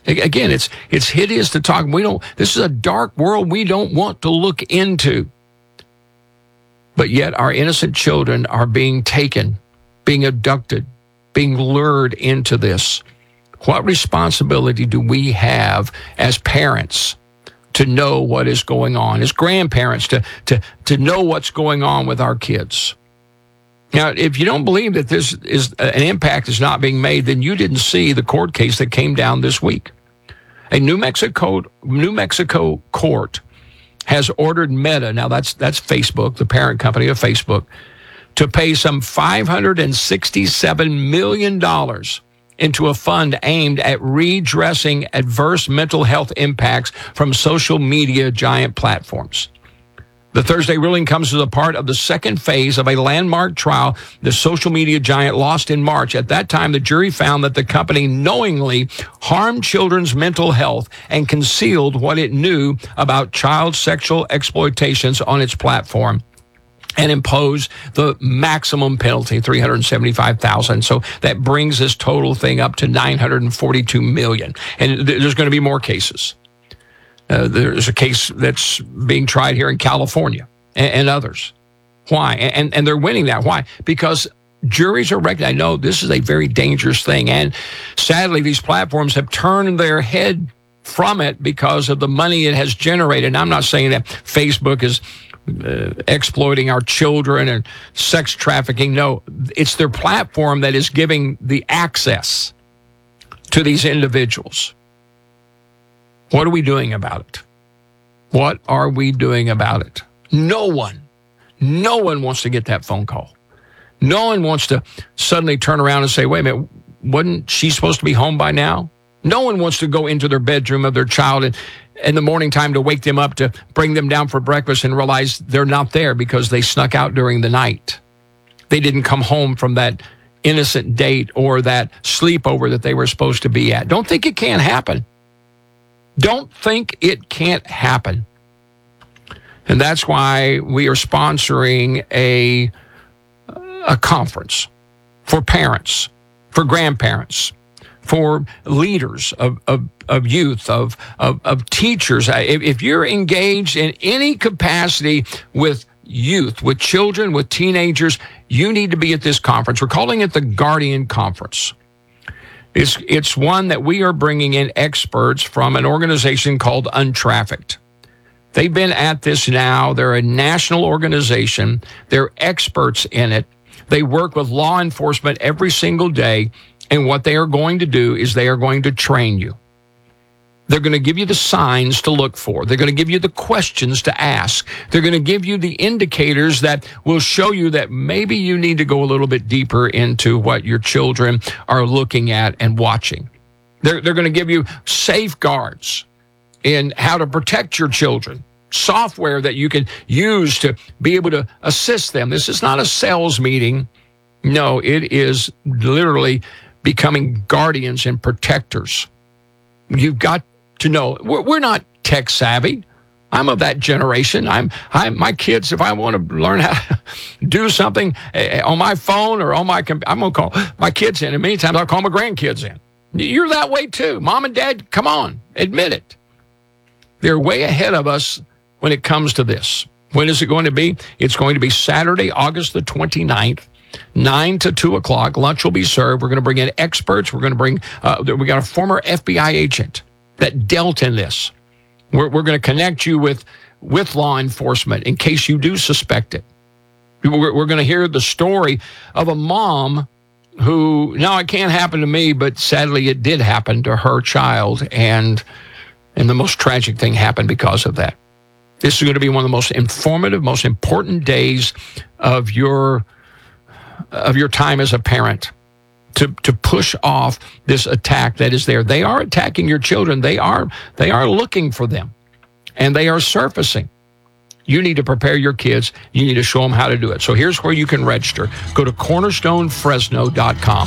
Again, it's hideous to talk. This is a dark world we don't want to look into. But yet our innocent children are being taken, being abducted, being lured into this. What responsibility do we have as parents to know what is going on, as grandparents to know what's going on with our kids? Now, if you don't believe that this is an impact is not being made, then you didn't see the court case that came down this week. A New Mexico court has ordered Meta, now that's Facebook, the parent company of Facebook, to pay some $567 million into a fund aimed at redressing adverse mental health impacts from social media giant platforms. The Thursday ruling comes as a part of the second phase of a landmark trial the social media giant lost in March. At that time, the jury found that the company knowingly harmed children's mental health and concealed what it knew about child sexual exploitations on its platform, and impose the maximum penalty, $375,000. So that brings this total thing up to $942 million. And there's going to be more cases. There's a case that's being tried here in California and others. Why? And they're winning that. Why? Because juries are recognizing, no, this is a very dangerous thing. And sadly, these platforms have turned their head from it because of the money it has generated. And I'm not saying that Facebook is exploiting our children and sex trafficking. No, it's their platform that is giving the access to these individuals. What are we doing about it? What are we doing about it? No one wants to get that phone call. No one wants to suddenly turn around and say, wait a minute, wasn't she supposed to be home by now? No one wants to go into their bedroom of their child and in the morning time to wake them up to bring them down for breakfast and realize they're not there because they snuck out during the night. They didn't come home from that innocent date or that sleepover that they were supposed to be at. Don't think it can't happen. Don't think it can't happen. And that's why we are sponsoring a conference for parents, for grandparents, for leaders of youth, of teachers. If you're engaged in any capacity with youth, with children, with teenagers, you need to be at this conference. We're calling it the Guardian Conference. It's one that we are bringing in experts from an organization called Untrafficked. They've been at this now. They're a national organization. They're experts in it. They work with law enforcement every single day. And what they are going to do is they are going to train you. They're going to give you the signs to look for. They're going to give you the questions to ask. They're going to give you the indicators that will show you that maybe you need to go a little bit deeper into what your children are looking at and watching. They're going to give you safeguards in how to protect your children, software that you can use to be able to assist them. This is not a sales meeting. No, it is literally becoming guardians and protectors. You've got to know, we're not tech savvy. I'm of that generation. My kids, if I want to learn how to do something on my phone or on my computer, I'm going to call my kids in. And many times I'll call my grandkids in. You're that way too. Mom and dad, come on, admit it. They're way ahead of us when it comes to this. When is it going to be? It's going to be Saturday, August the 29th. 9 to 2 o'clock. Lunch will be served. We're going to bring in experts. We're going to bring, we got a former FBI agent that dealt in this. We're going to connect you with law enforcement in case you do suspect it. We're going to hear the story of a mom who, now it can't happen to me, but sadly it did happen to her child. And the most tragic thing happened because of that. This is going to be one of the most informative, most important days of your time as a parent to push off this attack that is there. They are attacking your children. They are looking for them, and they are surfacing. You need to prepare your kids. You need to show them how to do it. So here's where you can register. Go to cornerstonefresno.com.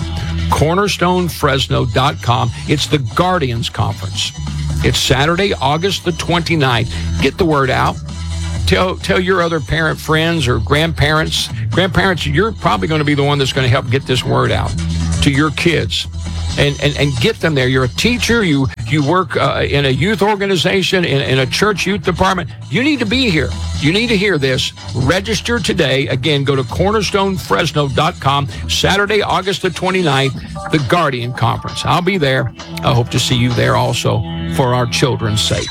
cornerstonefresno.com. It's the Guardians Conference. It's Saturday, August the 29th. Get the word out. Tell your other parent friends or grandparents. Grandparents, you're probably going to be the one that's going to help get this word out to your kids. and get them there. You're a teacher. You work in a youth organization, in a church youth department. You need to be here. You need to hear this. Register today. Again, go to cornerstonefresno.com. Saturday, August the 29th, the Guardian Conference. I'll be there. I hope to see you there also for our children's sake.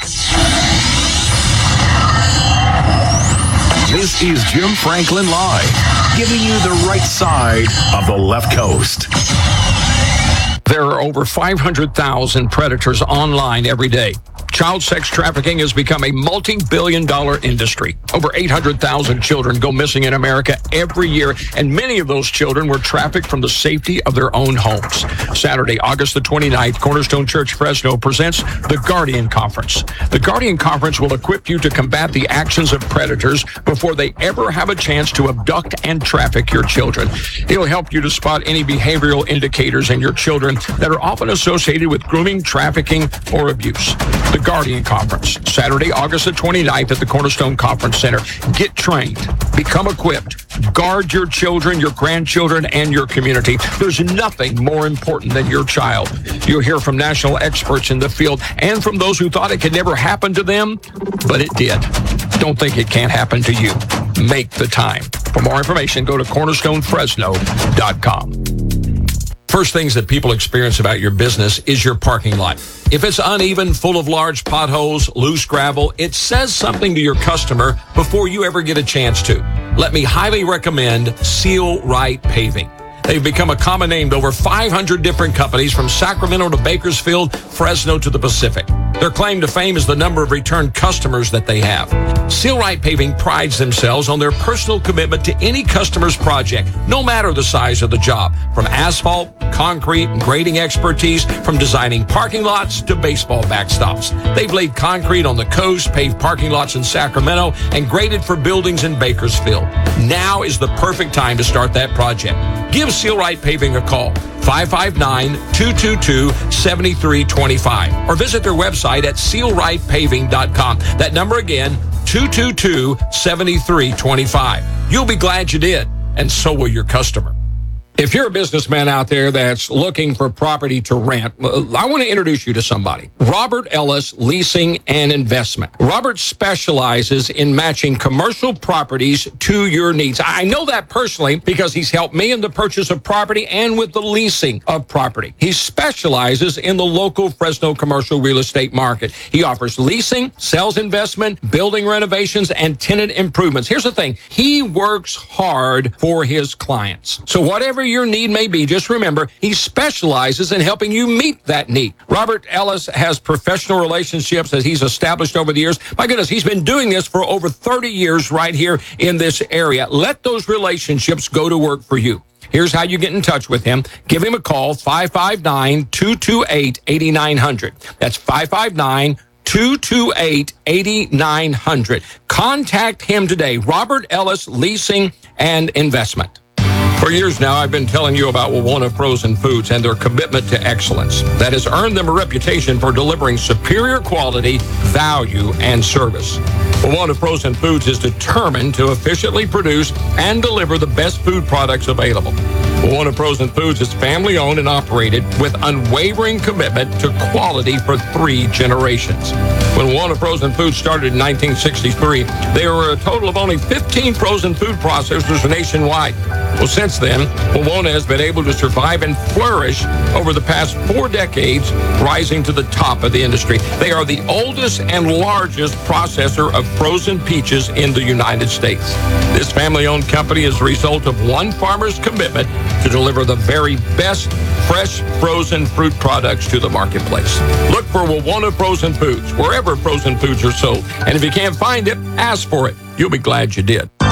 This is Jim Franklin Live, giving you the right side of the left coast. There are over 500,000 predators online every day. Child sex trafficking has become a multi-billion-dollar industry. Over 800,000 children go missing in America every year, and many of those children were trafficked from the safety of their own homes. Saturday, August the 29th, Cornerstone Church Fresno presents the Guardian Conference. The Guardian Conference will equip you to combat the actions of predators before they ever have a chance to abduct and traffic your children. It'll help you to spot any behavioral indicators in your children that are often associated with grooming, trafficking, or abuse. The Guardian Conference, Saturday, August the 29th at the Cornerstone Conference Center. Get trained, become equipped, guard your children, your grandchildren, and your community. There's nothing more important than your child. You'll hear from national experts in the field and from those who thought it could never happen to them, but it did. Don't think it can't happen to you. Make the time. For more information, go to cornerstonefresno.com. First things that people experience about your business is your parking lot. If it's uneven, full of large potholes, loose gravel, it says something to your customer before you ever get a chance to. Let me highly recommend Seal Right Paving. They've become a common name to over 500 different companies from Sacramento to Bakersfield, Fresno to the Pacific. Their claim to fame is the number of return customers that they have. Seal Right Paving prides themselves on their personal commitment to any customer's project, no matter the size of the job. From asphalt, concrete, and grading expertise, from designing parking lots to baseball backstops. They've laid concrete on the coast, paved parking lots in Sacramento, and graded for buildings in Bakersfield. Now is the perfect time to start that project. Give Seal Right Paving a call, 559-222-7325, or visit their website at sealrightpaving.com. That number again, 222-7325. You'll be glad you did, and so will your customer. If you're a businessman out there that's looking for property to rent, I want to introduce you to somebody. Robert Ellis Leasing and Investment. Robert specializes in matching commercial properties to your needs. I know that personally because he's helped me in the purchase of property and with the leasing of property. He specializes in the local Fresno commercial real estate market. He offers leasing, sales investment, building renovations, and tenant improvements. Here's the thing. He works hard for his clients. So whatever your need may be, just remember, he specializes in helping you meet that need. Robert Ellis has professional relationships that he's established over the years. My goodness, he's been doing this for over 30 years right here in this area. Let those relationships go to work for you. Here's how you get in touch with him. Give him a call, 559-228-8900. That's 559-228-8900. Contact him today, Robert Ellis Leasing and Investment. For years now, I've been telling you about Wawona Frozen Foods and their commitment to excellence that has earned them a reputation for delivering superior quality, value, and service. Wawona Frozen Foods is determined to efficiently produce and deliver the best food products available. Wawona Frozen Foods is family-owned and operated with unwavering commitment to quality for 3 generations. When Wawona Frozen Foods started in 1963, there were a total of only 15 frozen food processors nationwide. Well, since then, Wawona has been able to survive and flourish over the past 4 decades, rising to the top of the industry. They are the oldest and largest processor of frozen peaches in the United States. This family-owned company is the result of one farmer's commitment to deliver the very best fresh frozen fruit products to the marketplace. Look for Wawona Frozen Foods wherever frozen foods are sold. And if you can't find it, ask for it. You'll be glad you did.